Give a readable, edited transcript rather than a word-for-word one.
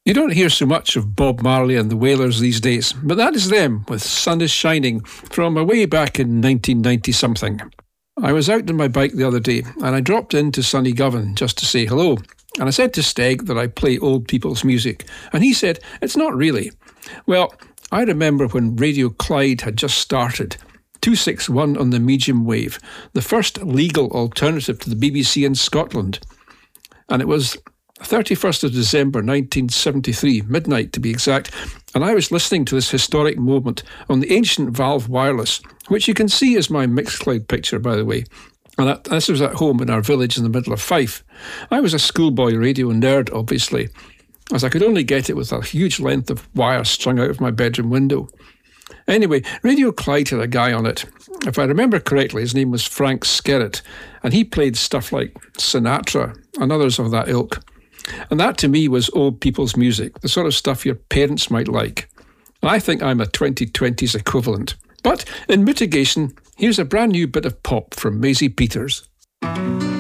You don't hear so much of Bob Marley and the Wailers these days, but that is them with Sun is Shining from way back in 1990 something. I was out on my bike the other day and I dropped into sunny Govan just to say hello. And I said to Steg that I play old people's music, and he said, "It's not really." Well, I remember when Radio Clyde had just started, 261 on the medium wave, the first legal alternative to the BBC in Scotland. And it was 31st of December 1973, midnight to be exact, and I was listening to this historic moment on the ancient Valve Wireless, which you can see as my Mixcloud picture, by the way. And this was at home in our village in the middle of Fife. I was a schoolboy radio nerd, obviously, as I could only get it with a huge length of wire strung out of my bedroom window. Anyway, Radio Clyde had a guy on it. If I remember correctly, his name was Frank Skerritt, and he played stuff like Sinatra and others of that ilk. And that to me was old people's music, the sort of stuff your parents might like. And I think I'm a 2020s equivalent. But in mitigation, here's a brand new bit of pop from Maisie Peters.